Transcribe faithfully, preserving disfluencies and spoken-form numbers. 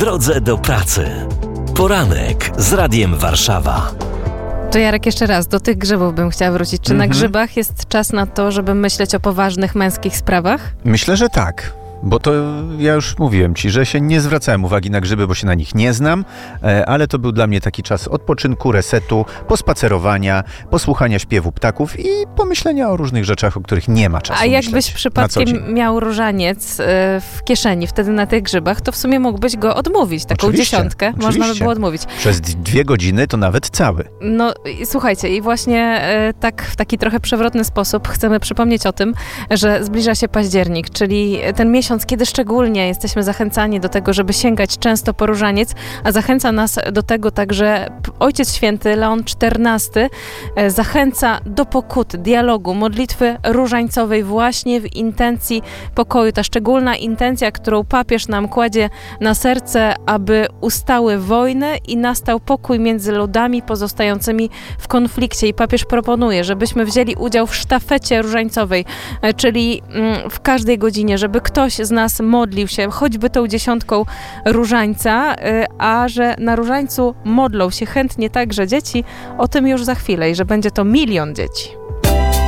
drodze do pracy. Poranek z Radiem Warszawa. To Jarek, jeszcze raz, do tych grzybów bym chciała wrócić. Czy Mhm. na grzybach jest czas na to, żeby myśleć o poważnych męskich sprawach? Myślę, że tak. Bo to ja już mówiłem ci, że się nie zwracałem uwagi na grzyby, bo się na nich nie znam, e, ale to był dla mnie taki czas odpoczynku, resetu, pospacerowania, posłuchania śpiewu ptaków i pomyślenia o różnych rzeczach, o których nie ma czasu A jakbyś myśleć na co przypadkiem dzień. miał różaniec y, w kieszeni wtedy na tych grzybach, to w sumie mógłbyś go odmówić. Taką Oczywiście, dziesiątkę można by oczywiście. było odmówić. Przez dwie godziny to nawet cały. No i słuchajcie, i właśnie y, tak w taki trochę przewrotny sposób chcemy przypomnieć o tym, że zbliża się październik, czyli ten miesiąc, kiedy szczególnie jesteśmy zachęcani do tego, żeby sięgać często po różaniec, a zachęca nas do tego także Ojciec Święty Leon czternasty e, zachęca do pokuty, dialogu, modlitwy różańcowej właśnie w intencji pokoju. Ta szczególna intencja, którą papież nam kładzie na serce, aby ustały wojny i nastał pokój między ludami pozostającymi w konflikcie. I papież proponuje, żebyśmy wzięli udział w sztafecie różańcowej, e, czyli mm, w każdej godzinie, żeby ktoś z nas modlił się, choćby tą dziesiątką różańca, a że na różańcu modlą się chętnie także dzieci, o tym już za chwilę i że będzie to milion dzieci.